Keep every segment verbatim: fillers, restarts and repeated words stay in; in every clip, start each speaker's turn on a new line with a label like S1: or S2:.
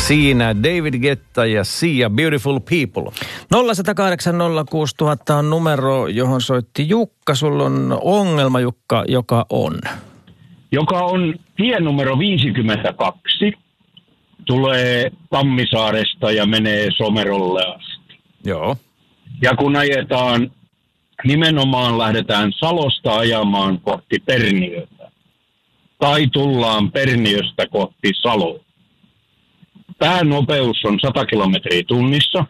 S1: Siinä David Guetta ja Sia, Beautiful People.
S2: nolla yksi nolla kahdeksan nolla kuusi nolla nolla nolla on numero, johon soitti Jukka. Sulla on ongelma, Jukka, joka on?
S3: Joka on tie numero viisikymmentäkaksi. Tulee Tammisaaresta ja menee Somerolle asti.
S1: Joo.
S3: Ja kun ajetaan, nimenomaan lähdetään Salosta ajamaan kohti Perniötä. Tai tullaan Perniöstä kohti Saloa. Päänopeus on sata kilometriä tunnissa.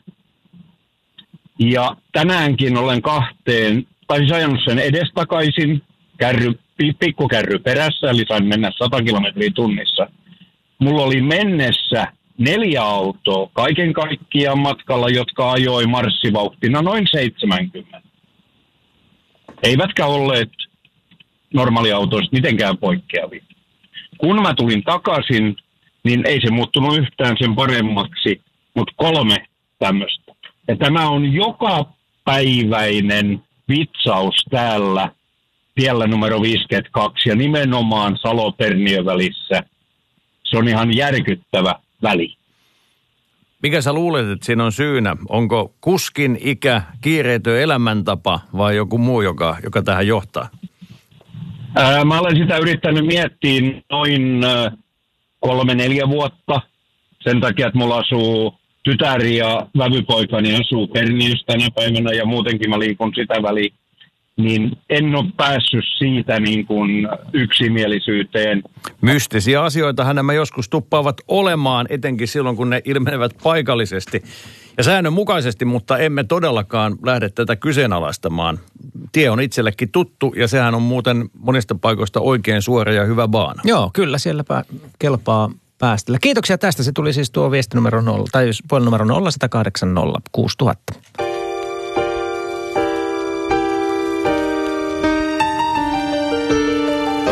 S3: Ja tänäänkin olen kahteen, tai siis ajanut sen edestakaisin, kärry, pikkukärry perässä, eli sain mennä sata kilometriä tunnissa. Mulla oli mennessä neljä autoa kaiken kaikkiaan matkalla, jotka ajoi marssivauhtina noin seitsemänkymmentä. Eivätkä olleet normaaliautoista mitenkään poikkeavia. Kun mä tulin takaisin, niin ei se muuttunut yhtään sen paremmaksi, mutta kolme tämmöistä. Ja tämä on joka päiväinen vitsaus täällä tiellä numero viisikymmentäkaksi ja nimenomaan Salo-Perniö välissä. Se on ihan järkyttävä väli.
S1: Mikä sä luulet, että siinä on syynä? Onko kuskin ikä, kiireetön elämäntapa vai joku muu, joka, joka tähän johtaa?
S3: Ää, mä olen sitä yrittänyt miettiä noin äh, kolme, neljä vuotta. Sen takia, että mulla asuu tytäri ja vävypoikani asuu Perniössä tänä päivänä ja muutenkin mä liikun sitä väliin. Niin en ole päässyt siitä niin kuin yksimielisyyteen.
S1: Mystisiä asioita nämä joskus tuppaavat olemaan, etenkin silloin kun ne ilmenevät paikallisesti ja säännönmukaisesti, mutta emme todellakaan lähde tätä kyseenalaistamaan. Tie on itsellekin tuttu ja sehän on muuten monista paikoista oikein suora ja hyvä baana.
S2: Joo, kyllä siellä pä- kelpaa päästellä. Kiitoksia tästä. Se tuli siis tuo viestinumero nolla, tai puolinumero nolla yksi nolla kahdeksan nolla kuusi nolla nolla nolla.